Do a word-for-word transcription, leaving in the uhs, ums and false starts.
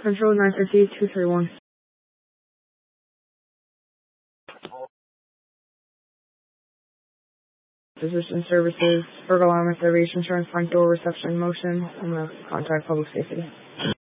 Control nine fifty, two three one. Physician services, burglar alarm activation, insurance, front door reception, motion, and the contact public safety.